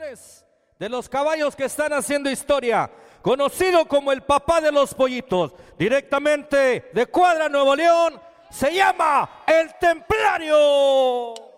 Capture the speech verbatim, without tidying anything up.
señores, de los caballos que están haciendo historia, conocido como el papá de los pollitos, directamente de Cuadra, Nuevo León, se llama El Templario.